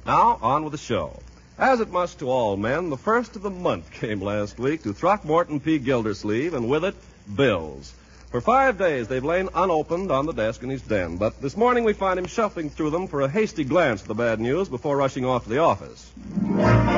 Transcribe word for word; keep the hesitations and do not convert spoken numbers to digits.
Now, on with the show. As it must to all men, the first of the month came last week to Throckmorton P. Gildersleeve, and with it, bills. For five days, they've lain unopened on the desk in his den, but this morning we find him shuffling through them for a hasty glance at the bad news before rushing off to the office.